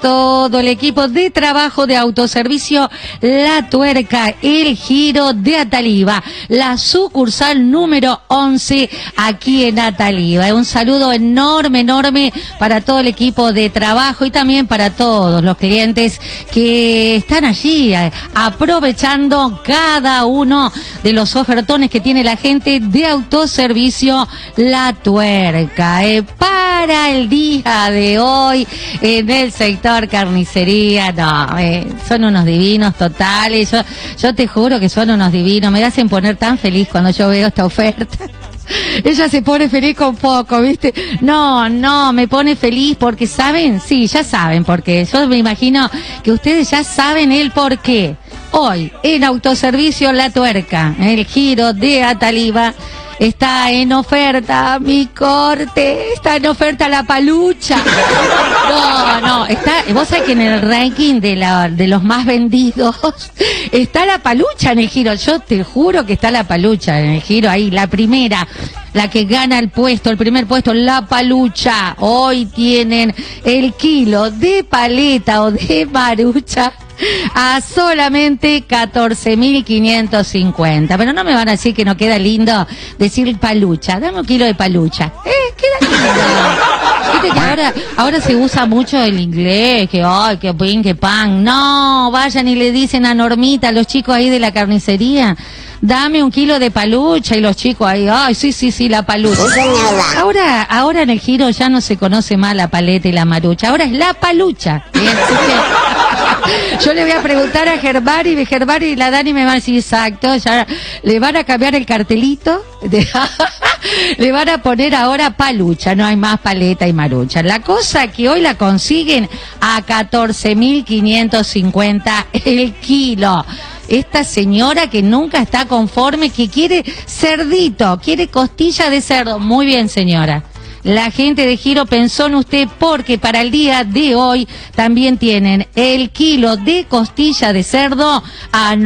todo el equipo de trabajo de autoservicio La Tuerca, el Giro de Ataliva, la sucursal número 11 aquí en Ataliva. Un saludo enorme, enorme para todo el equipo de trabajo y también para todos los clientes que están allí aprovechando cada uno de los ofertones que tiene la gente de autoservicio La Tuerca. Para el día de hoy en el sector carnicería, son unos divinos totales, yo te juro que son unos divinos, me hacen poner tan feliz cuando yo veo esta oferta. Ella se pone feliz con poco, ¿viste? No, me pone feliz porque ¿saben? Sí, ya saben por qué. Yo me imagino que ustedes ya saben el por qué. Hoy, en Autoservicio La Tuerca, el Giro de Ataliva, está en oferta mi corte, está en oferta la palucha. No, vos sabés que en el ranking de los más vendidos está la palucha en el Giro. Yo te juro que está la palucha en el Giro ahí, la primera, la que gana el primer puesto, la palucha. Hoy tienen el kilo de paleta o de marucha a solamente 14.550. Pero no me van a decir que no queda lindo decir palucha. Dame un kilo de palucha. Queda lindo. Viste que ahora se usa mucho el inglés, que pin, que pan. No, vayan y le dicen a Normita, a los chicos ahí de la carnicería, dame un kilo de palucha, y los chicos ahí, sí, la palucha. Ahora en el Giro ya no se conoce más la paleta y la marucha, ahora es la palucha. Yo le voy a preguntar a Germán y la Dani me va a decir exacto, ya le van a cambiar el cartelito, le van a poner ahora palucha, no hay más paleta y marucha. La cosa que hoy la consiguen a 14.550 el kilo. Esta señora que nunca está conforme, que quiere cerdito, quiere costilla de cerdo. Muy bien, señora. La gente de Giro pensó en usted porque para el día de hoy también tienen el kilo de costilla de cerdo a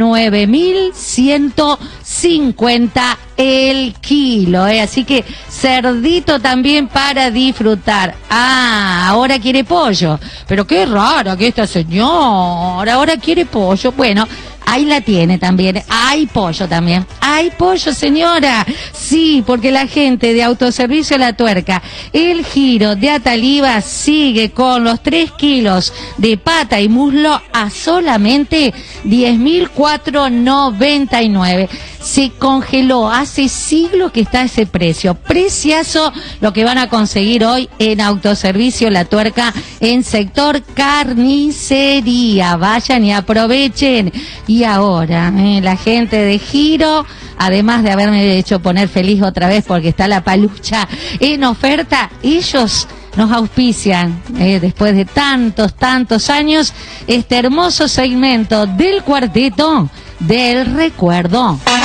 9.150 el kilo, Así que cerdito también para disfrutar. Ahora quiere pollo. Pero qué rara que esta señora ahora quiere pollo. Bueno, ahí la tiene también. Hay pollo también. Hay pollo, señora. Sí, porque la gente de Autoservicio La Tuerca, el Giro de Ataliva, sigue con los 3 kilos de pata y muslo a solamente 10.499. Se congeló, hace siglos que está ese precio. Preciazo lo que van a conseguir hoy en Autoservicio La Tuerca en sector carnicería. Vayan y aprovechen. Y ahora, la gente de Giro, además de haberme hecho poner feliz otra vez porque está la palucha en oferta, ellos nos auspician, después de tantos años, este hermoso segmento del Cuarteto del Recuerdo.